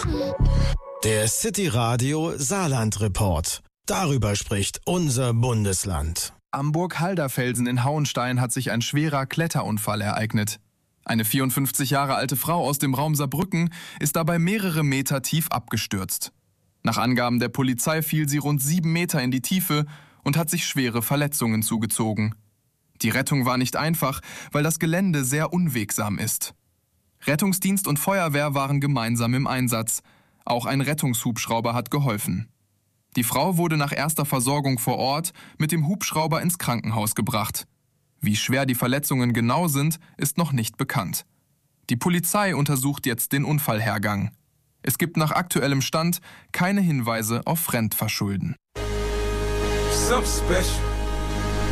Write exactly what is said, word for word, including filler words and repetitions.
Der City Radio Saarland Report. Darüber spricht unser Bundesland. Am Burg-Halder-Felsen in Hauenstein hat sich ein schwerer Kletterunfall ereignet. Eine vierundfünfzig Jahre alte Frau aus dem Raum Saarbrücken ist dabei mehrere Meter tief abgestürzt. Nach Angaben der Polizei fiel sie rund sieben Meter in die Tiefe und hat sich schwere Verletzungen zugezogen. Die Rettung war nicht einfach, weil das Gelände sehr unwegsam ist. Rettungsdienst und Feuerwehr waren gemeinsam im Einsatz. Auch ein Rettungshubschrauber hat geholfen. Die Frau wurde nach erster Versorgung vor Ort mit dem Hubschrauber ins Krankenhaus gebracht. Wie schwer die Verletzungen genau sind, ist noch nicht bekannt. Die Polizei untersucht jetzt den Unfallhergang. Es gibt nach aktuellem Stand keine Hinweise auf Fremdverschulden. Something special.